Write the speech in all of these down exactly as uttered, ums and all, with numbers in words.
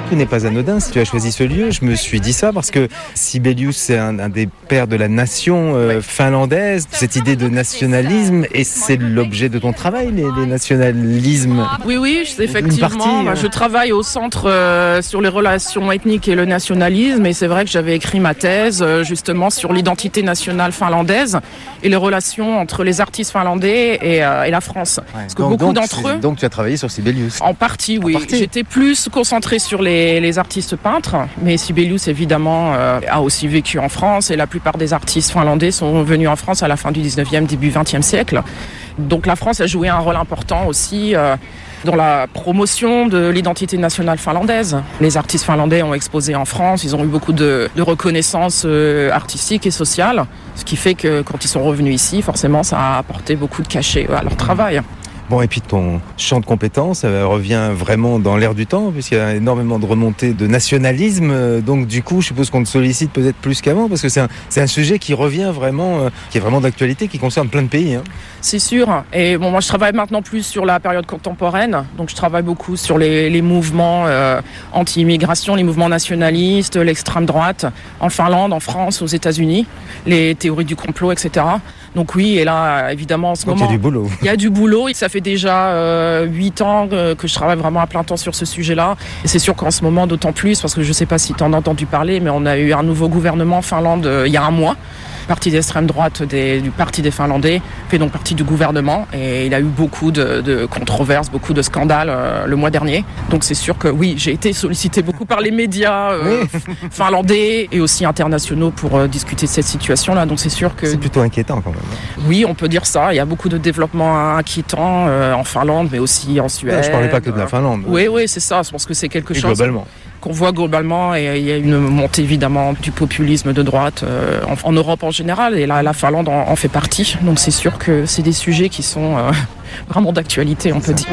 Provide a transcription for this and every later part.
tout n'est pas anodin si tu as choisi ce lieu. Je me suis dit ça parce que Sibelius, c'est un, un des pères de la nation euh, finlandaise, cette idée de nationalisme, et c'est l'objet de ton travail, les, les nationalismes. Oui, oui, effectivement. Partie, euh... Je travaille au centre euh, sur les relations ethniques et le nationalisme, et c'est vrai que j'avais écrit ma thèse euh, justement sur l'identité nationale finlandaise et les relations entre les artistes finlandais et, euh, et la France. Ouais. Parce que donc, beaucoup donc, d'entre eux... Donc tu as travaillé sur Sibelius. En partie, oui. En partie. J'étais plus concentrée sur les, les artistes peintres, mais Sibelius, évidemment, euh, a aussi vécu en France, et la plupart des artistes finlandais sont venus en France à la fin du dix-neuvième, début vingtième siècle. Donc la France a joué un rôle important aussi euh, dans la promotion de l'identité nationale finlandaise. Les artistes finlandais ont exposé en France, ils ont eu beaucoup de, de reconnaissance euh, artistique et sociale, ce qui fait que quand ils sont revenus ici, forcément, ça a apporté beaucoup de cachet à leur travail. Bon, et puis ton champ de compétences ça revient vraiment dans l'air du temps, puisqu'il y a énormément de remontées de nationalisme. Donc du coup, je suppose qu'on te sollicite peut-être plus qu'avant, parce que c'est un, c'est un sujet qui revient vraiment, euh, qui est vraiment d'actualité, qui concerne plein de pays. Hein. C'est sûr. Et bon, moi, je travaille maintenant plus sur la période contemporaine. Donc je travaille beaucoup sur les, les mouvements euh, anti-immigration, les mouvements nationalistes, l'extrême droite, en Finlande, en France, aux États-Unis, les théories du complot, et cetera. Donc oui, et là, évidemment, en ce Donc moment... il y a du boulot. Il y a du boulot. Ça fait déjà euh, huit ans que, que je travaille vraiment à plein temps sur ce sujet-là. Et c'est sûr qu'en ce moment, d'autant plus, parce que je ne sais pas si tu en as entendu parler, mais on a eu un nouveau gouvernement en Finlande euh, il y a un mois. Parti d'extrême droite des, du Parti des Finlandais fait donc partie du gouvernement, et il a eu beaucoup de, de controverses, beaucoup de scandales euh, le mois dernier. Donc c'est sûr que oui, j'ai été sollicité beaucoup par les médias euh, oui. finlandais et aussi internationaux pour euh, discuter de cette situation-là. Donc c'est sûr que... C'est plutôt inquiétant quand même. Oui, on peut dire ça. Il y a beaucoup de développements inquiétants euh, en Finlande, mais aussi en Suède. Je ne parlais pas que de la Finlande. Oui, oui, c'est ça. Je pense que c'est quelque et chose... globalement. qu'on voit globalement, et il y a une montée évidemment du populisme de droite euh, en, en Europe en général, et là la Finlande en, en fait partie. Donc c'est sûr que c'est des sujets qui sont euh, vraiment d'actualité, on peut dire.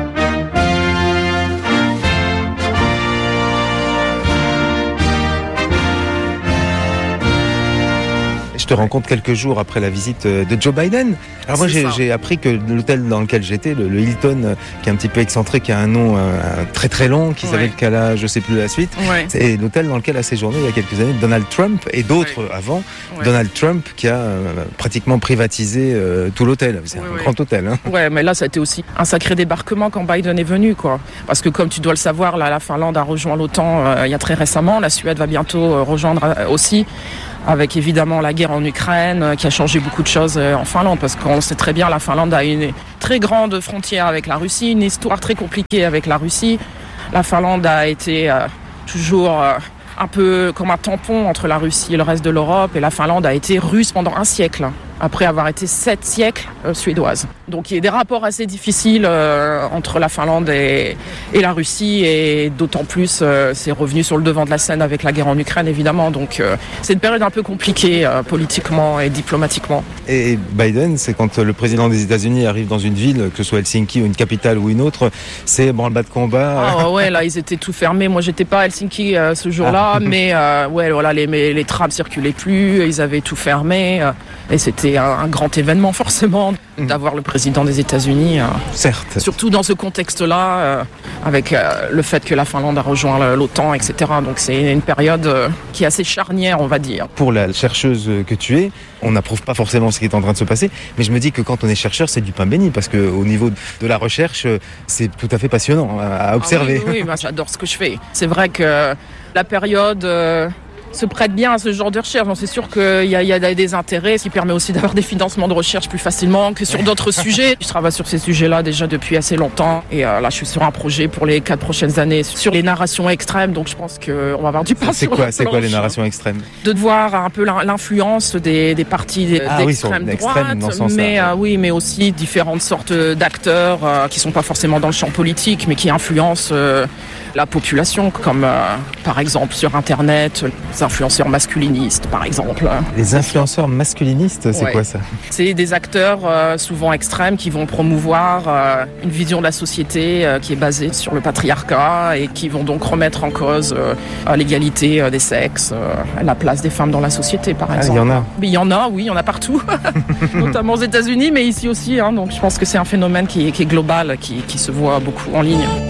Je te rencontre quelques jours après la visite de Joe Biden. Alors moi, j'ai, j'ai appris que l'hôtel dans lequel j'étais, le, le Hilton, qui est un petit peu excentré, qui a un nom euh, très très long, qui ouais. s'appelle Kala, je sais plus la suite, ouais. c'est l'hôtel dans lequel a séjourné il y a quelques années Donald Trump et d'autres ouais. avant. Ouais. Donald Trump qui a euh, pratiquement privatisé euh, tout l'hôtel. C'est ouais, un ouais. grand hôtel. Hein. Ouais, mais là, ça a été aussi un sacré débarquement quand Biden est venu, quoi. Parce que comme tu dois le savoir, là, la Finlande a rejoint l'OTAN euh, il y a très récemment. La Suède va bientôt euh, rejoindre euh, aussi. Avec évidemment la guerre en Ukraine euh, qui a changé beaucoup de choses euh, en Finlande, parce qu'on sait très bien, la Finlande a une très grande frontière avec la Russie, une histoire très compliquée avec la Russie. La Finlande a été euh, toujours euh, un peu comme un tampon entre la Russie et le reste de l'Europe, et la Finlande a été russe pendant un siècle, après avoir été sept siècles euh, suédoise. Donc il y a des rapports assez difficiles euh, entre la Finlande et, et la Russie, et d'autant plus euh, c'est revenu sur le devant de la scène avec la guerre en Ukraine évidemment. Donc euh, c'est une période un peu compliquée euh, politiquement et diplomatiquement. Et Biden, c'est quand le président des États-Unis arrive dans une ville, que ce soit Helsinki ou une capitale ou une autre, c'est branle-bas de combat. Ah ouais, là ils étaient tout fermés. Moi j'étais pas à Helsinki euh, ce jour-là, ah. mais euh, ouais voilà, les, les trams circulaient plus, ils avaient tout fermé, euh, et c'était un, un grand événement forcément mmh. d'avoir le président des États-Unis. Euh, Certes. Surtout dans ce contexte-là, euh, avec euh, le fait que la Finlande a rejoint l'OTAN, et cetera. Donc c'est une période euh, qui est assez charnière, on va dire. Pour la chercheuse que tu es, on n'approuve pas forcément ce qui est en train de se passer, mais je me dis que quand on est chercheur, c'est du pain béni, parce qu'au niveau de la recherche, c'est tout à fait passionnant à observer. Ah oui, oui, moi, j'adore ce que je fais. C'est vrai que la période... Euh, se prête bien à ce genre de recherche. Donc c'est sûr qu'il y a, il y a des intérêts, ce qui permet aussi d'avoir des financements de recherche plus facilement que sur d'autres sujets. Je travaille sur ces sujets-là déjà depuis assez longtemps, et euh, là je suis sur un projet pour les quatre prochaines années sur les narrations extrêmes, donc je pense qu'on va avoir du pain c'est sur quoi, la C'est quoi les narrations extrêmes? De voir un peu l'influence des, des partis ah, d'extrême oui, droite, dans ce sens-là, mais, ouais. euh, oui, mais aussi différentes sortes d'acteurs euh, qui ne sont pas forcément dans le champ politique, mais qui influencent euh, la population, comme euh, par exemple sur Internet, les influenceurs masculinistes par exemple. Les influenceurs masculinistes, c'est ouais. quoi ça? C'est des acteurs euh, souvent extrêmes qui vont promouvoir euh, une vision de la société euh, qui est basée sur le patriarcat, et qui vont donc remettre en cause euh, l'égalité euh, des sexes, euh, la place des femmes dans la société par exemple. Ah, il y en a? Mais il y en a, oui, il y en a partout, notamment aux États-Unis, mais ici aussi. Hein, donc je pense que c'est un phénomène qui, qui est global, qui, qui se voit beaucoup en ligne.